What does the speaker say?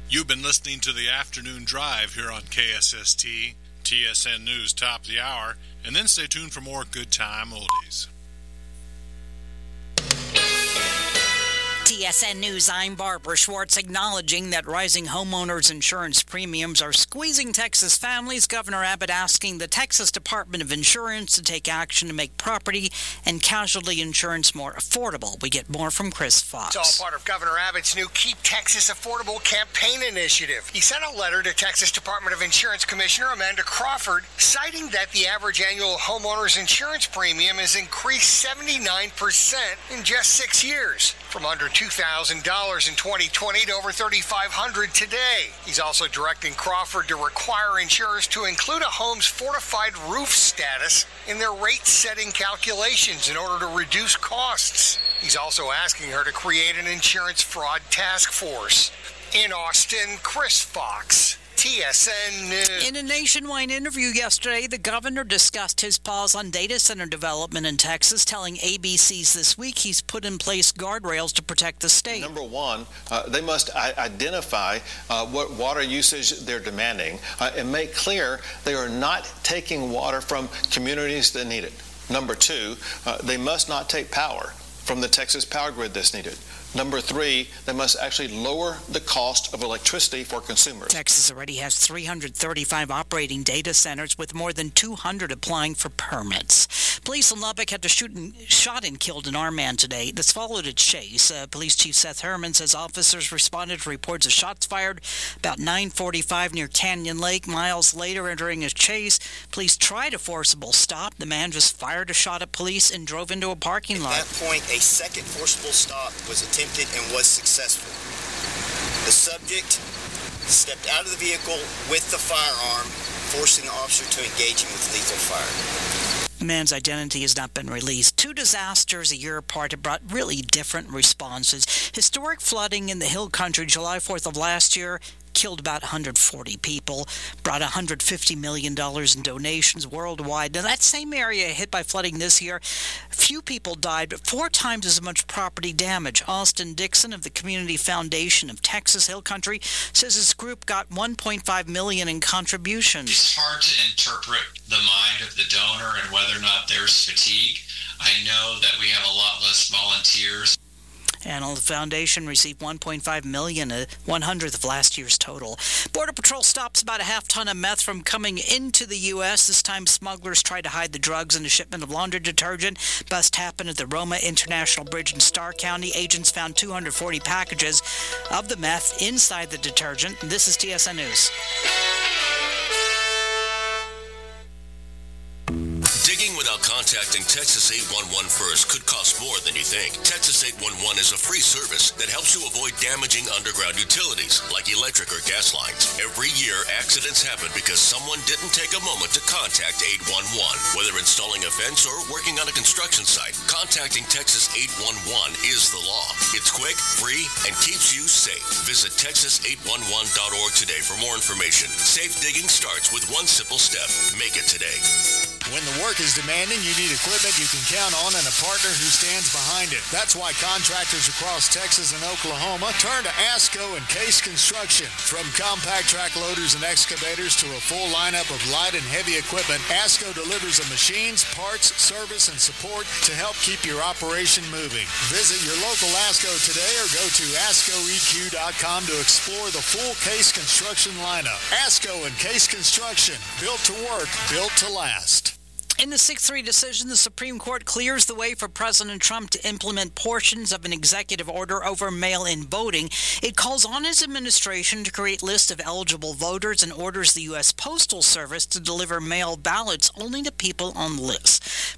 You've been listening to the Afternoon Drive here on KSST, TSN News top of the hour, and then stay tuned for more good time oldies. TSN News, I'm Barbara Schwartz, acknowledging that rising homeowners insurance premiums are squeezing Texas families. Governor Abbott asking the Texas Department of Insurance to take action to make property and casualty insurance more affordable. We get more from Chris Fox. It's all part of Governor Abbott's new Keep Texas Affordable campaign initiative. He sent a letter to Texas Department of Insurance Commissioner Amanda Crawford, citing that the average annual homeowners insurance premium has increased 79% in just 6 years, from under $2,000 in 2020 to over $3,500 today. He's also directing Crawford to require insurers to include a home's fortified roof status in their rate-setting calculations in order to reduce costs. He's also asking her to create an insurance fraud task force. In Austin, Chris Fox, TSN News. In a nationwide interview yesterday, the governor discussed his pause on data center development in Texas, telling ABC's This Week he's put in place guardrails to protect the state. Number one, they must identify what water usage they're demanding and make clear they are not taking water from communities that need it. Number two, they must not take power from the Texas power grid that's needed. Number three, they must actually lower the cost of electricity for consumers. Texas already has 335 operating data centers, with more than 200 applying for permits. Police in Lubbock had shot and killed an armed man today. This followed a chase. Police Chief Seth Herman says officers responded to reports of shots fired about 9:45 near Canyon Lake. Miles later, during a chase, police tried a forcible stop. The man just fired a shot at police and drove into a parking lot. At that point, a second forcible stop was attempted and was successful. The subject stepped out of the vehicle with the firearm, forcing the officer to engage him with lethal fire. The man's identity has not been released. Two disasters a year apart have brought really different responses. Historic flooding in the Hill Country July 4th of last year killed about 140 people, brought $150 million in donations worldwide. Now, that same area hit by flooding this year, few people died, but 4 times as much property damage. Austin Dixon of the Community Foundation of Texas Hill Country says his group got $1.5 million in contributions. It's hard to interpret the mind of the donor and whether or not there's fatigue. I know that we have a lot less volunteers. And the foundation received $1.5 million, a 100th of last year's total. Border Patrol stops about a half ton of meth from coming into the U.S. This time, smugglers tried to hide the drugs in a shipment of laundry detergent. Bust happened at the Roma International Bridge in Starr County. Agents found 240 packages of the meth inside the detergent. This is TSN News. Digging without contacting Texas 811 first could cost more than you think. Texas 811 is a free service that helps you avoid damaging underground utilities like electric or gas lines. Every year, accidents happen because someone didn't take a moment to contact 811. Whether installing a fence or working on a construction site, contacting Texas 811 is the law. It's quick, free, and keeps you safe. Visit Texas811.org today for more information. Safe digging starts with one simple step. Make it today. When the work is demanding, you need equipment you can count on and a partner who stands behind it. That's why contractors across Texas and Oklahoma turn to ASCO and Case Construction. From compact track loaders and excavators to a full lineup of light and heavy equipment, ASCO delivers the machines, parts, service, and support to help keep your operation moving. Visit your local ASCO today or go to ASCOEQ.com to explore the full Case Construction lineup. ASCO and Case Construction, built to work, built to last. In the 6-3 decision, the Supreme Court clears the way for President Trump to implement portions of an executive order over mail-in voting. It calls on his administration to create lists of eligible voters and orders the U.S. Postal Service to deliver mail ballots only to people on the list.